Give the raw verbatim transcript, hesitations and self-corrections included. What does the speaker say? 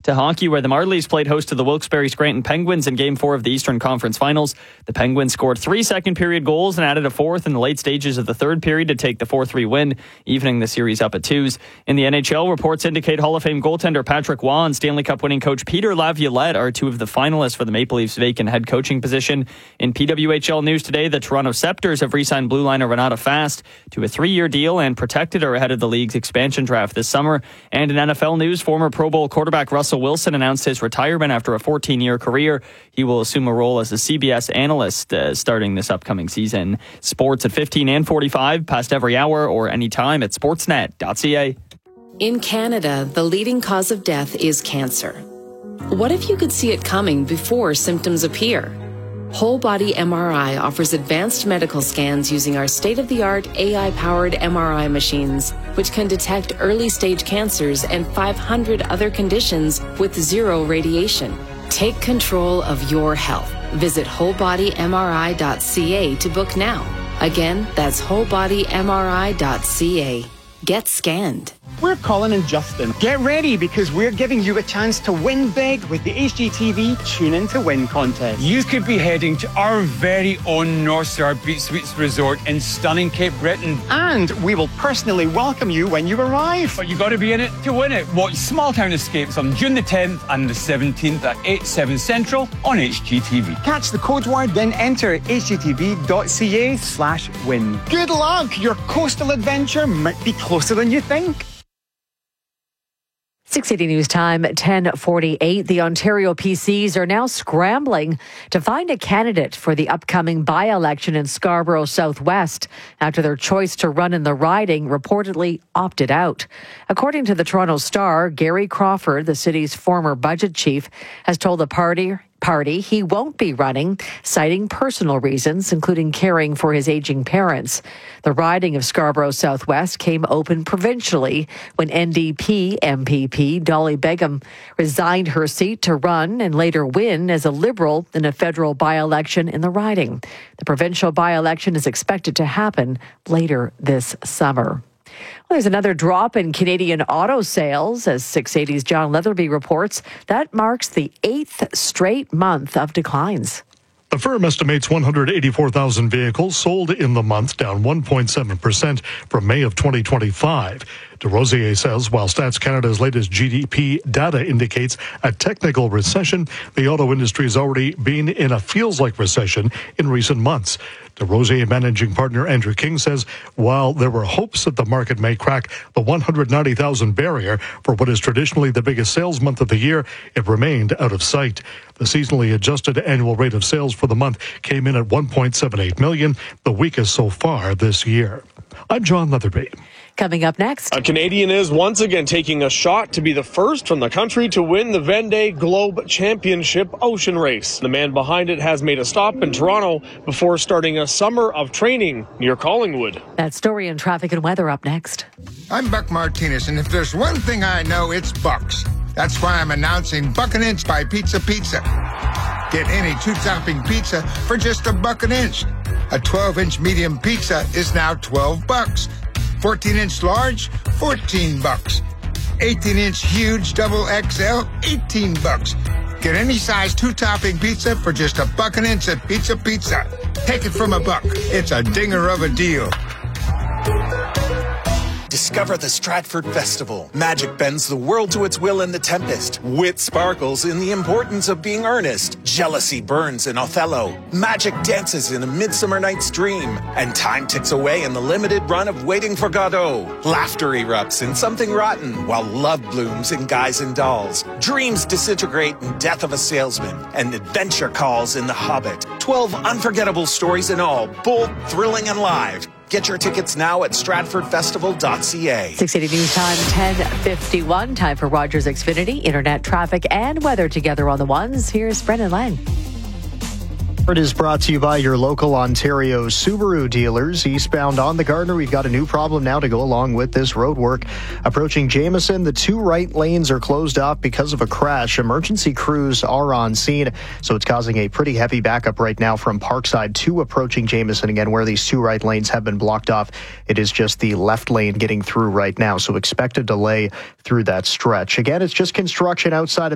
To hockey, where the Marlies played host to the Wilkes-Barre Scranton Penguins in Game four of the Eastern Conference Finals. The Penguins scored three second-period goals and added a fourth in the late stages of the third period to take the four three win, evening the series up at twos. In the N H L, reports indicate Hall of Fame goaltender Patrick Waugh and Stanley Cup winning coach Peter Laviolette are two of the finalists for the Maple Leafs' vacant head coaching position. In P W H L news today, the Toronto Scepters have re-signed blue liner Renata Fast to a three-year deal and protected her ahead of the league's expansion draft this summer. And in N F L news, former Pro Bowl quarterback Russell Wilson announced his retirement after a fourteen-year career. He will assume a role as a C B S analyst uh, starting this upcoming season. Sports at fifteen and forty-five, past every hour or anytime at sportsnet dot c a. In Canada, the leading cause of death is cancer. What if you could see it coming before symptoms appear? Whole Body M R I offers advanced medical scans using our state-of-the-art A I-powered M R I machines, which can detect early-stage cancers and five hundred other conditions with zero radiation. Take control of your health. Visit whole body m r i dot c a to book now. Again, that's whole body m r i dot c a. Get scanned. We're Colin and Justin. Get ready because we're giving you a chance to win big with the H G T V Tune In to Win contest. You could be heading to our very own North Star Beach Suites Resort in stunning Cape Breton. And we will personally welcome you when you arrive. But you got to be in it to win it. Watch Small Town Escapes on June the tenth and the seventeenth at eight, seven Central on H G T V. Catch the code word, then enter h g t v dot c a slash win. Good luck! Your coastal adventure might be closer than you think. six eighty News Time, ten forty-eight. The Ontario P Cs are now scrambling to find a candidate for the upcoming by-election in Scarborough Southwest after their choice to run in the riding reportedly opted out. According to the Toronto Star, Gary Crawford, the city's former budget chief, has told the party party he won't be running, citing personal reasons, including caring for his aging parents. The riding of Scarborough Southwest came open provincially when N D P M P P Dolly Begum resigned her seat to run and later win as a Liberal in a federal by-election in the riding. The provincial by-election is expected to happen later this summer. Well, there's another drop in Canadian auto sales, as six eighty's John Leatherby reports. That marks the eighth straight month of declines. The firm estimates one hundred eighty-four thousand vehicles sold in the month, down one point seven percent from May of twenty twenty-five. DesRosiers says while Stats Canada's latest G D P data indicates a technical recession, the auto industry has already been in a feels-like recession in recent months. DesRosiers managing partner Andrew King says while there were hopes that the market may crack the one hundred ninety thousand barrier for what is traditionally the biggest sales month of the year, it remained out of sight. The seasonally adjusted annual rate of sales for the month came in at one point seven eight million, the weakest so far this year. I'm John Leatherby. Coming up next. A Canadian is once again taking a shot to be the first from the country to win the Vendée Globe Championship ocean race. The man behind it has made a stop in Toronto before starting a summer of training near Collingwood. That story and traffic and weather up next. I'm Buck Martinez, and if there's one thing I know, it's Bucks. That's why I'm announcing Buck an Inch by Pizza Pizza. Get any two-topping pizza for just a buck an inch. A twelve-inch medium pizza is now twelve bucks. fourteen-inch large, fourteen bucks. eighteen-inch huge double X L, eighteen bucks. Get any size two-topping pizza for just a buck an inch at Pizza Pizza. Take it from a buck. It's a dinger of a deal. Discover the Stratford Festival. Magic bends the world to its will in The Tempest. Wit sparkles in the importance of being earnest. Jealousy burns in Othello. Magic dances in A Midsummer Night's Dream. And time ticks away in the limited run of Waiting for Godot. Laughter erupts in Something Rotten, while love blooms in Guys and Dolls. Dreams disintegrate in Death of a Salesman. And adventure calls in The Hobbit. Twelve unforgettable stories in all, bold, thrilling, and live. Get your tickets now at stratford festival dot c a. six eighty News Time, ten fifty-one. Time for Rogers Xfinity, internet, traffic, and weather together on the ones. Here's Brendan Lang. It is brought to you by your local Ontario Subaru dealers. Eastbound on the Gardiner, we've got a new problem now to go along with this road work. Approaching Jameson, the two right lanes are closed off because of a crash. Emergency crews are on scene, so it's causing a pretty heavy backup right now from Parkside to approaching Jameson again, where these two right lanes have been blocked off. It is just the left lane getting through right now, so expect a delay through that stretch. Again, it's just construction outside of